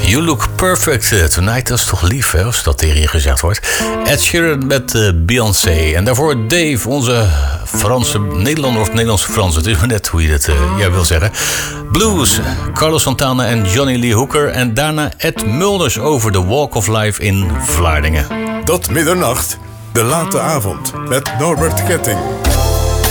You look perfect tonight. Dat is toch lief, hè, als dat tegen je gezegd wordt. Ed Sheeran met Beyoncé. En daarvoor Dave, onze Franse Nederlander of Nederlandse-Frans. Het is maar net hoe je het wil zeggen. Blues, Carlos Santana en Johnny Lee Hooker. En daarna Ed Mulders over de Walk of Life in Vlaardingen. Tot middernacht, de late avond met Norbert Ketting.